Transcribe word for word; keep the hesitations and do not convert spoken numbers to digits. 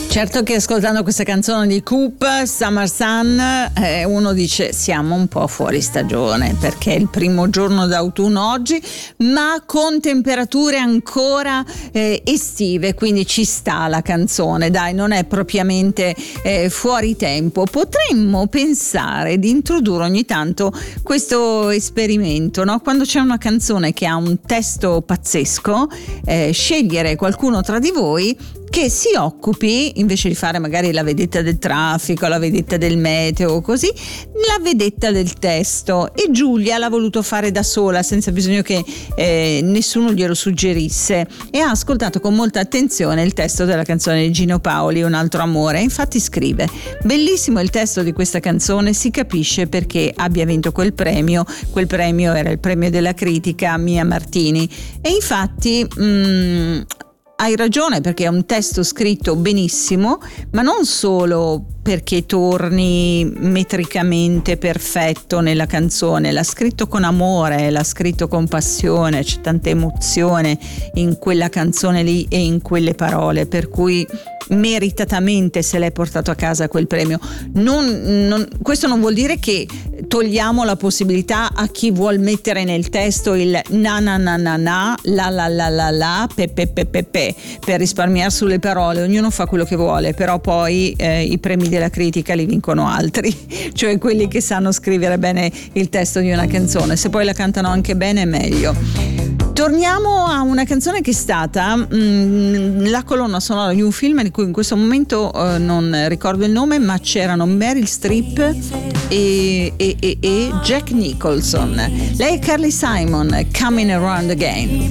Certo che ascoltando questa canzone di Coop, Summer Sun, eh, uno dice siamo un po' fuori stagione perché è il primo giorno d'autunno oggi, ma con temperature ancora eh, estive, quindi ci sta la canzone, dai, non è propriamente eh, fuori tempo. Potremmo pensare di introdurre ogni tanto questo esperimento, no? Quando c'è una canzone che ha un testo pazzesco, eh, scegliere qualcuno tra di voi che si occupi, invece di fare magari la vedetta del traffico, la vedetta del meteo, così, la vedetta del testo. E Giulia l'ha voluto fare da sola, senza bisogno che eh, nessuno glielo suggerisse, e ha ascoltato con molta attenzione il testo della canzone di Gino Paoli, Un altro amore. Infatti scrive: bellissimo il testo di questa canzone, si capisce perché abbia vinto quel premio. Quel premio era il premio della critica Mia Martini. E infatti mh, hai ragione, perché è un testo scritto benissimo, ma non solo perché torni metricamente perfetto nella canzone, l'ha scritto con amore, l'ha scritto con passione, c'è tanta emozione in quella canzone lì e in quelle parole, per cui meritatamente se l'è portato a casa quel premio. Non, non, questo non vuol dire che togliamo la possibilità a chi vuol mettere nel testo il na na na na na, la la la la la, pe pe pe pe pe, per risparmiare sulle parole. Ognuno fa quello che vuole, però poi eh, i premi della critica li vincono altri, cioè quelli che sanno scrivere bene il testo di una canzone. Se poi la cantano anche bene è meglio. Torniamo a una canzone che è stata mh, la colonna sonora di un film di cui in questo momento uh, non ricordo il nome, ma c'erano Meryl Streep e, e, e, e Jack Nicholson. Lei è Carly Simon, Coming Around Again.